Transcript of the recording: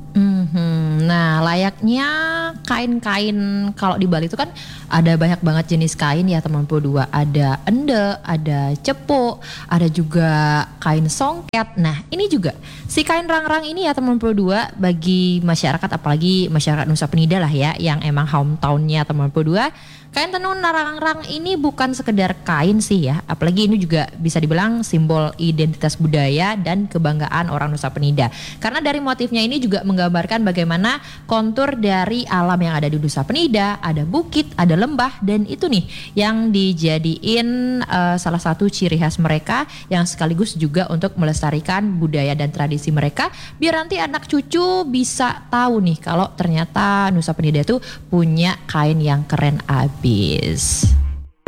Nah, layaknya kain-kain kalau di Bali itu kan ada banyak banget jenis kain ya teman-teman dua. Ada ende, ada cepu, ada juga kain songket. Nah, ini juga si kain rangrang ini ya teman-teman dua bagi masyarakat apalagi masyarakat Nusa Penida lah ya yang emang hometownnya teman-teman dua. Kain tenun rangrang ini bukan sekedar kain sih ya, apalagi ini juga bisa dibilang simbol identitas budaya dan kebanggaan orang Nusa Penida. Karena dari motifnya ini juga menggambarkan bagaimana kontur dari alam yang ada di Nusa Penida, ada bukit, ada lembah, dan itu nih yang dijadiin salah satu ciri khas mereka yang sekaligus juga untuk melestarikan budaya dan tradisi mereka biar nanti anak cucu bisa tahu nih kalau ternyata Nusa Penida itu punya kain yang keren abis.